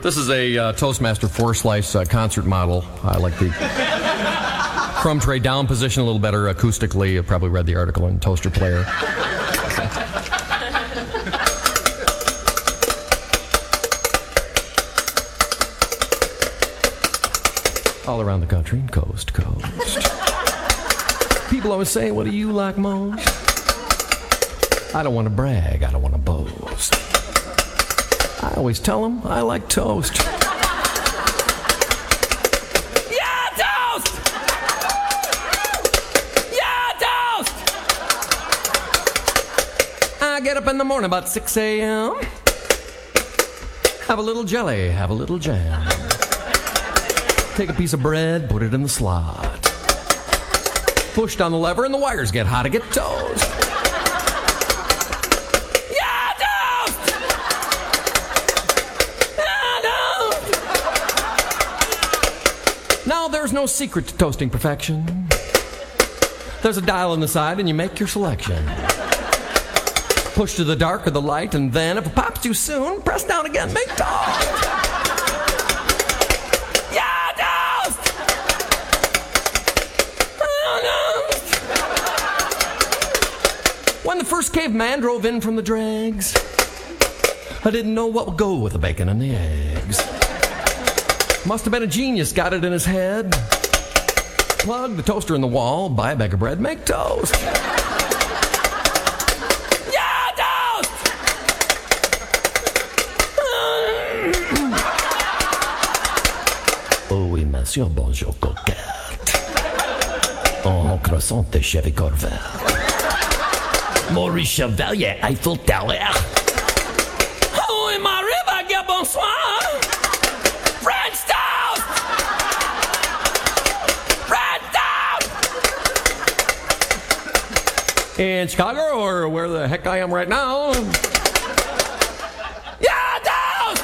This is a Toastmaster 4-slice concert model. I like the crumb tray down position a little better acoustically. You probably read the article in Toaster Player. All around the country, coast to coast. People always say, what do you like most? I don't want to brag, I don't want to boast. I always tell them I like toast. Yeah, toast! Yeah, toast! I get up in the morning about 6 a.m. Have a little jelly, have a little jam. Take a piece of bread, put it in the slot. Push down the lever and the wires get hot to get toast. Yeah, toast! Yeah, toast! Now, there's no secret to toasting perfection. There's a dial on the side and you make your selection. Push to the dark or the light, and then, if it pops too soon, press down again, make toast. When the first caveman drove in from the dregs, I didn't know what would go with the bacon and the eggs. Must have been a genius, got it in his head. Plug the toaster in the wall, buy a bag of bread, make toast. Yeah, toast! Oh oui, monsieur, bonjour, coquette. En croissant de Chevy Corvette. Maurice Chevalier, Eiffel Tower. Oh, il m'arrive à dire bonsoir. French toast! French toast! In Chicago, or where the heck I am right now. Yeah, toast!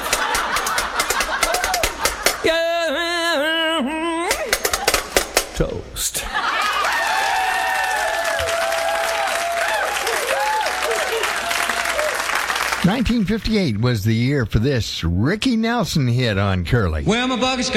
Yeah, toast. 1958 was the year for this Ricky Nelson hit on Curly. Well, my buck is